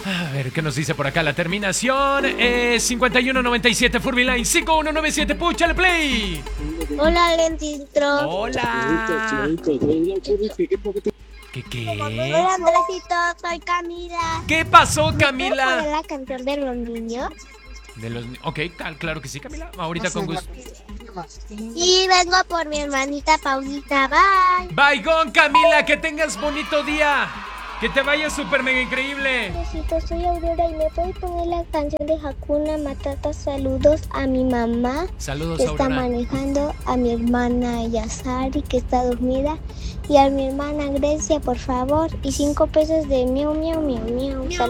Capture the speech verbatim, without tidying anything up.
A ver, ¿qué nos dice por acá? La terminación es cincuenta y uno noventa y siete, Furbyline cinco uno nueve siete, púchale play. Hola, Lentistro. Hola. ¿Qué qué? Hola, Andresito, soy Camila. ¿Qué pasó, ¿Me puedes Camila? poner la canción de los niños? De los... Ok, cal- claro que sí, Camila. Ahorita con gusto. Y vengo por mi hermanita Paulita. Bye. Bye, con Camila, que tengas bonito día. Que te vaya súper mega increíble. Andresito, soy Aurora y me puedes poner la canción de Hakuna Matata. Saludos a mi mamá Saludos, que está Aurora. manejando, a mi hermana Yasari que está dormida y a mi hermana Grecia, por favor. Y cinco pesos de miau, miau, miau, miau.